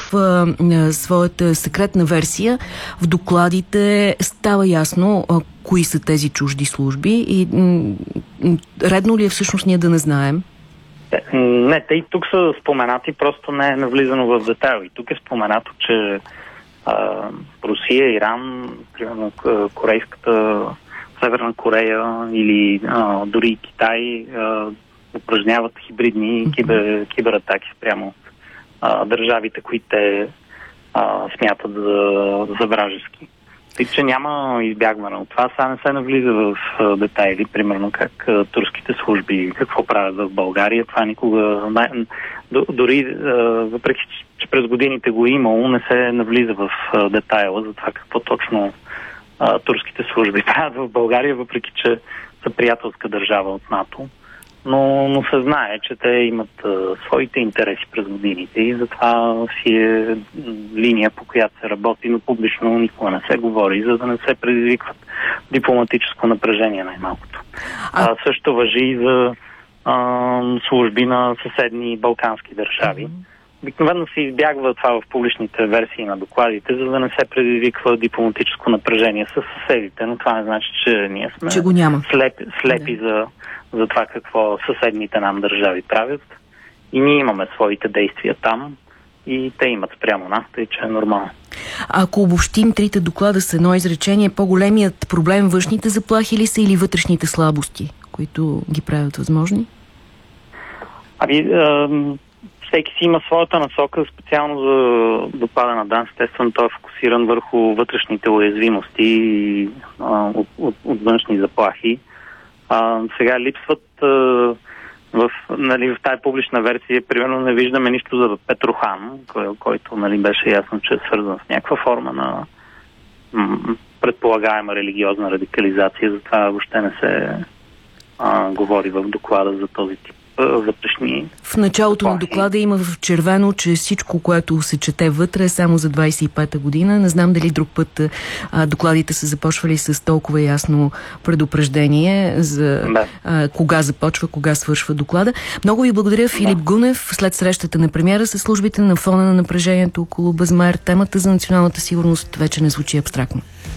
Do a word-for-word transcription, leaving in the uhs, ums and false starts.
а, а, своята секретна версия в докладите става ясно а, кои са тези чужди служби и м, редно ли е всъщност ние да не знаем? Не, те и тук са споменати, просто не е навлизано в детайли. Тук е споменато, че а, Русия, Иран, примерно корейската, Северна Корея или а, дори и Китай а, упражняват хибридни mm-hmm. кибер, кибератаки спрямо а, държавите, които те а, смятат за, за вражески. Тъй, че няма избягване от това. Сега не се навлиза в а, детайли, примерно как а, турските служби, какво правят в България. Това никога, дори а, въпреки, че през годините го е имало, не се навлиза в а, детайла за това какво точно а, турските служби правят в България, въпреки, че са приятелска държава от НАТО. Но, но се знае, че те имат а, своите интереси през годините и затова си е линия, по която се работи, но публично никога не се говори, за да не се предизвикват дипломатическо напрежение най-малкото. А... А, също важи и за а, служби на съседни балкански държави. Обикновено се избягва това в публичните версии на докладите, за да не се предизвиква дипломатическо напрежение с съседите, но това не значи, че ние сме че го няма. слепи, слепи да. за, за това какво съседните нам държави правят. И ние имаме своите действия там и те имат спрямо нас, тъй че е нормално. Ако обобщим трите доклада с едно изречение, по-големият проблем външните заплахи ли са или вътрешните слабости, които ги правят възможни? Ами... А, всеки си има своята насока, специално за доклада на ДАНС. Естествено, той е фокусиран върху вътрешните уязвимости а, от, от, от външни заплахи. А, сега липсват а, в, нали, в тази публична версия, примерно не виждаме нищо за Петрохан, кой, който нали, беше ясно, че е свързан с някаква форма на м, предполагаема религиозна радикализация. Затова въобще не се а, говори в доклада за този тип вътрешни. В началото плахи. На доклада има в червено, че всичко, което се чете вътре е само за двайсет и пета година. Не знам дали друг път а, докладите са започвали с толкова ясно предупреждение за да. а, кога започва, кога свършва доклада. Много ви благодаря, Филип да. Гунев. След срещата на премиера с службите на фона на напрежението около Бъзмайер, темата за националната сигурност вече не звучи абстрактно.